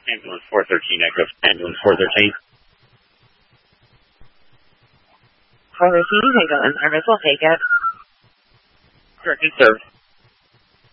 Ambulance 413, Echo. Ambulance 413. For receiving Echo in service, we'll take it. Correctly served.